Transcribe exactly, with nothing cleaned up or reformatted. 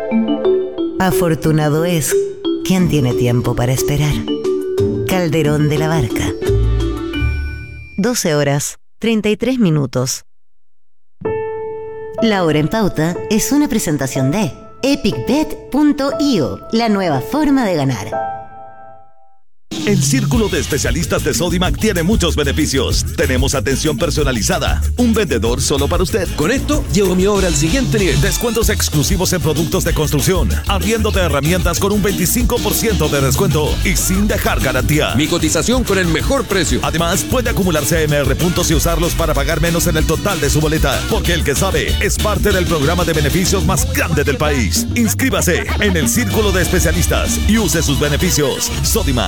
Afortunado es quien tiene tiempo para esperar. Calderón de la Barca. doce horas, treinta y tres minutos. La Hora en Pauta es una presentación de epic bet punto io, la nueva forma de ganar. El Círculo de Especialistas de Sodimac tiene muchos beneficios. Tenemos atención personalizada, un vendedor solo para usted. Con esto, llevo mi obra al siguiente nivel. Descuentos exclusivos en productos de construcción, arriendo de herramientas con un veinticinco por ciento de descuento y sin dejar garantía. Mi cotización con el mejor precio. Además, puede acumular C M R puntos y usarlos para pagar menos en el total de su boleta, porque el que sabe es parte del programa de beneficios más grande del país. Inscríbase en el Círculo de Especialistas y use sus beneficios. Sodimac.